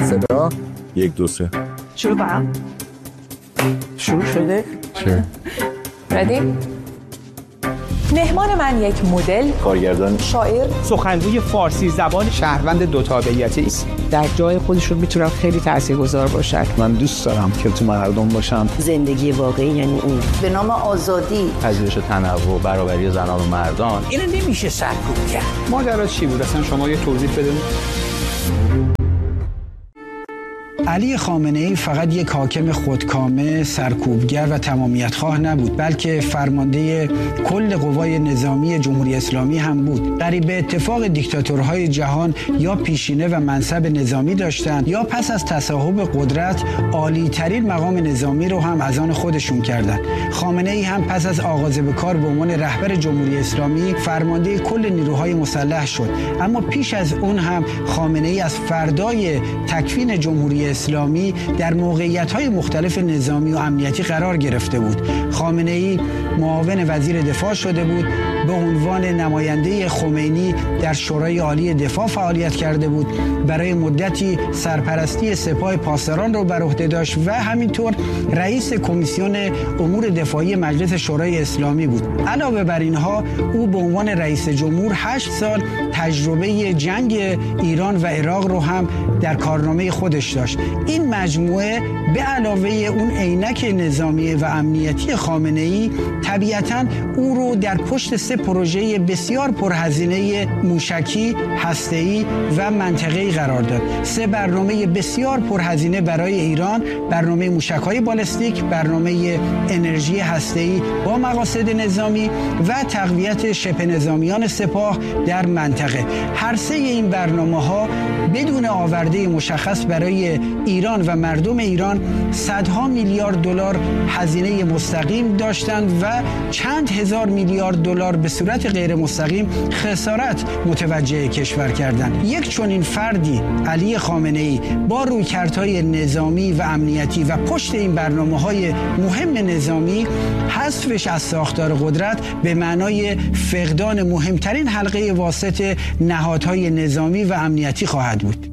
صدا 1 2 3 شروع کنم. شروع شده؟ چه؟ ردی؟ مهمان من یک مدل، کارگردان، شاعر، سخنگوی فارسی زبان، شهروند دو تابعیتی است. در جای خودشون میتونن خیلی تاثیرگذار باشن. من دوست دارم که تو مردم باشم. زندگی واقعی یعنی این. به نام آزادی، پذیرش تنوع، برابری زنان و مردان. اینو نمیشه سرکوب کرد. ماجرا چی بود؟ اصلا شما یه توضیح بده. علی خامنه‌ای فقط یک حاکم خودکامه، سرکوبگر و تمامیت‌خواه نبود، بلکه فرمانده کل قوای نظامی جمهوری اسلامی هم بود. قریب به اتفاق دیکتاتورهای جهان یا پیشینه و منصب نظامی داشتند یا پس از تصاحب قدرت عالی‌ترین مقام نظامی رو هم از آن خودشون کردند. خامنه‌ای هم پس از آغاز به کار به عنوان رهبر جمهوری اسلامی فرمانده کل نیروهای مسلح شد. اما پیش از اون هم خامنه‌ای از فردای تکوین جمهوری اسلامی در موقعیت‌های مختلف نظامی و امنیتی قرار گرفته بود. خامنه‌ای معاون وزیر دفاع شده بود، به عنوان نماینده خمینی در شورای عالی دفاع فعالیت کرده بود، برای مدتی سرپرستی سپاه پاسداران رو بر عهده داشت و همینطور رئیس کمیسیون امور دفاعی مجلس شورای اسلامی بود. علاوه بر اینها او به عنوان رئیس جمهور 8 سال تجربه جنگ ایران و عراق رو هم در کارنامه خودش داشت. این مجموعه به علاوه اون عینک نظامی و امنیتی خامنه‌ای طبیعتاً او رو در پشت 3 پروژه بسیار پرهزینه موشکی، هسته‌ای و منطقه‌ای قرار داد. 3 برنامه بسیار پرهزینه برای ایران: برنامه موشک‌های بالستیک، برنامه انرژی هسته‌ای با مقاصد نظامی و تقویت شبه نظامیان سپاه در منطقه. هر 3 این برنامه‌ها بدون آورده مشخص برای ایران و مردم ایران صدها میلیارد دلار هزینه مستقیم داشتند و چند هزار میلیارد دلار به صورت غیر مستقیم خسارت متوجه کشور کردند. یک چنین فردی، علی خامنه‌ای، با رویکردهای نظامی و امنیتی و پشت این برنامه‌های مهم نظامی، حذفش از ساختار قدرت به معنای فقدان مهمترین حلقه واسط نهادهای نظامی و امنیتی خواهد بود.